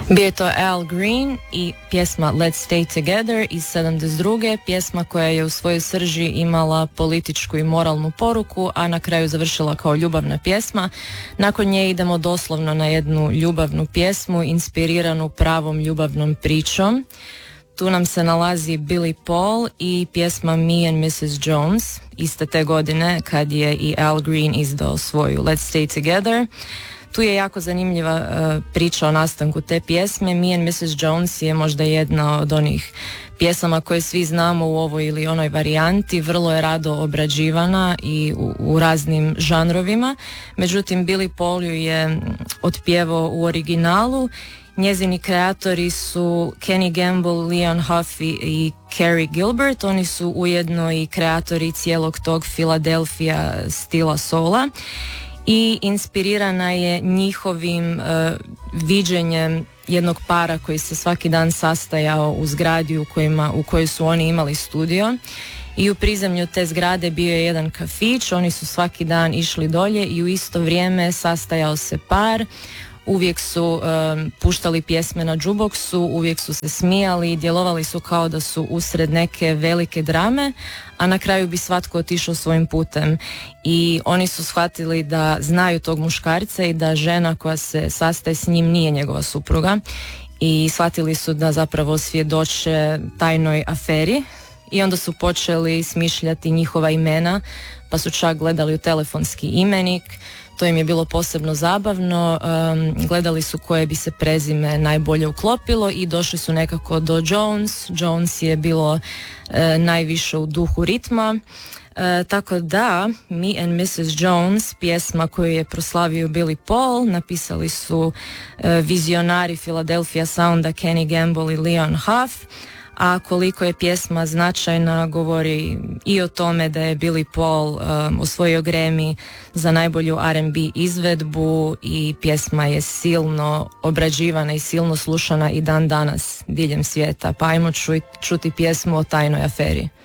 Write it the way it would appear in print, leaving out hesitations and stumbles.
Bio je to Al Green i pjesma Let's Stay Together iz 72. Pjesma koja je u svojoj srži imala političku i moralnu poruku, a na kraju završila kao ljubavna pjesma. Nakon nje idemo doslovno na jednu ljubavnu pjesmu inspiriranu pravom ljubavnom pričom. Tu nam se nalazi Billy Paul i pjesma Me and Mrs. Jones, iste te godine kad je i Al Green izdao svoju Let's Stay Together. Tu je jako zanimljiva priča o nastanku te pjesme. Me and Mrs. Jones je možda jedna od onih pjesama koje svi znamo u ovoj ili onoj varijanti, vrlo je rado obrađivana i u raznim žanrovima. Međutim, Billy Paul ju je otpjevao u originalu. Njezini kreatori su Kenny Gamble, Leon Huff i Carrie Gilbert. Oni su ujedno i kreatori cijelog tog Philadelphia stila soula i inspirirana je njihovim viđenjem jednog para koji se svaki dan sastajao u zgradi u kojoj su oni imali studio. I u prizemlju te zgrade bio je jedan kafić, oni su svaki dan išli dolje i u isto vrijeme sastajao se par. Uvijek su puštali pjesme na džuboksu, uvijek su se smijali i djelovali su kao da su usred neke velike drame, a na kraju bi svatko otišao svojim putem. I oni su shvatili da znaju tog muškarca i da žena koja se sastaje s njim nije njegova supruga. I shvatili su da zapravo svjedoče tajnoj aferi. I onda su počeli smišljati njihova imena, pa su čak gledali u telefonski imenik. To im je bilo posebno zabavno, gledali su koje bi se prezime najbolje uklopilo i došli su nekako do Jones. Jones je bilo najviše u duhu ritma, tako da Me and Mrs. Jones, pjesma koju je proslavio Billy Paul, napisali su vizionari Philadelphia Sounda Kenny Gamble i Leon Huff. A koliko je pjesma značajna govori i o tome da je Billy Paul osvojio Grammy za najbolju R&B izvedbu i pjesma je silno obrađivana i silno slušana i dan danas diljem svijeta. Pa ajmo čuti pjesmu o tajnoj aferi.